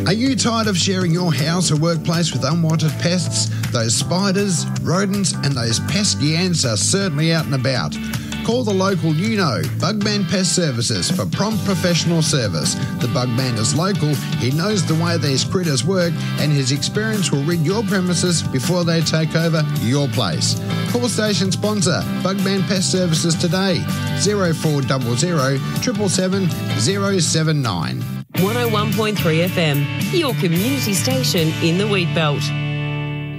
Are you tired of sharing your house or workplace with unwanted pests? Those spiders, rodents and those pesky ants are certainly out and about. Call the local Bugman Pest Services for prompt professional service. The Bugman is local, he knows the way these critters work and his experience will rid your premises before they take over your place. Call station sponsor Bugman Pest Services today, 0400 777 079. 101.3 FM, your community station in the Wheatbelt.